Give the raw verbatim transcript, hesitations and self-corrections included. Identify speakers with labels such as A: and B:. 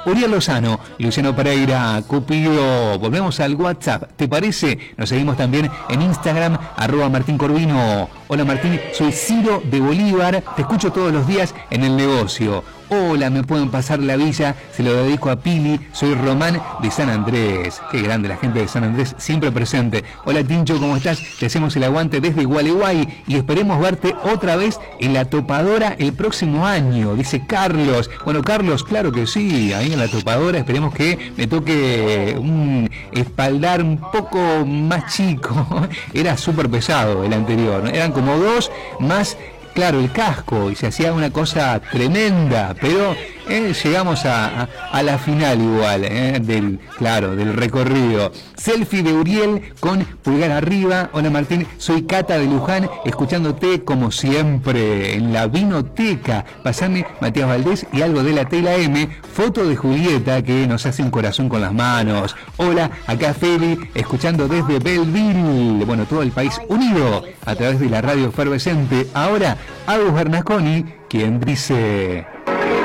A: Uriel Lozano, Luciano Pereira, Cupido. Volvemos al WhatsApp, ¿te parece? Nos seguimos también en Instagram, arroba Martín Corvino. Hola Martín, soy Ciro de Bolívar, te escucho todos los días en el negocio. Hola, me pueden pasar la villa, se lo dedico a Pili, soy Román de San Andrés. Qué grande la gente de San Andrés, siempre presente. Hola Tincho, ¿cómo estás? Te hacemos el aguante desde Gualeguay y esperemos verte otra vez en la Topadora el próximo año, dice Carlos. Bueno, Carlos, claro que sí, ahí en la Topadora esperemos que me toque un espaldar un poco más chico. Era súper pesado el anterior, ¿no? Eran como dos más... Claro, el casco, y se hacía una cosa tremenda, pero eh, llegamos a, a, a la final igual, eh, del, claro, del recorrido. Selfie de Uriel con pulgar arriba. Hola Martín, soy Cata de Luján, escuchándote como siempre en la vinoteca. Pasame Matías Valdés y algo de la Tela M, foto de Julieta que nos hace un corazón con las manos. Hola, acá Feli, escuchando desde Belleville. Bueno, todo el país unido a través de la radio efervescente. Ahora, Agus Bernasconi, quien dice...